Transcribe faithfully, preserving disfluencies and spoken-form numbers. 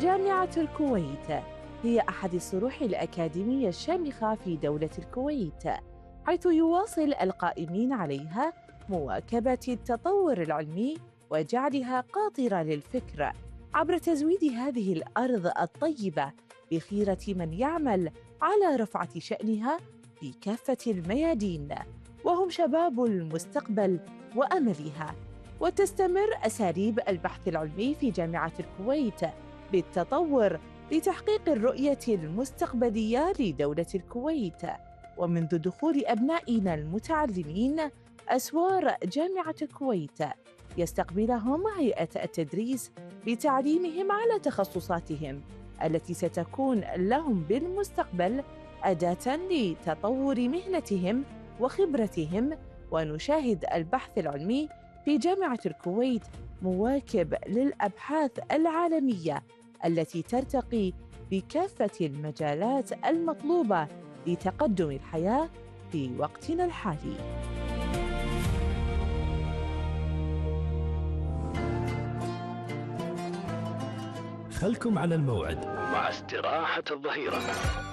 جامعة الكويت هي أحد الصروح الأكاديمية الشامخة في دولة الكويت، حيث يواصل القائمين عليها مواكبة التطور العلمي وجعلها قاطرة للفكر عبر تزويد هذه الأرض الطيبة بخيرة من يعمل على رفعة شأنها في كافة الميادين، وهم شباب المستقبل وأملها. وتستمر أساليب البحث العلمي في جامعة الكويت بالتطور لتحقيق الرؤية المستقبلية لدولة الكويت. ومنذ دخول أبنائنا المتعلمين أسوار جامعة الكويت يستقبلهم هيئة التدريس لتعليمهم على تخصصاتهم التي ستكون لهم بالمستقبل أداة لتطور مهنتهم وخبرتهم. ونشاهد البحث العلمي في جامعة الكويت مواكب للأبحاث العالمية التي ترتقي بكافة المجالات المطلوبة لتقدم الحياة في وقتنا الحالي. خلكم على الموعد مع استراحة الظهيرة.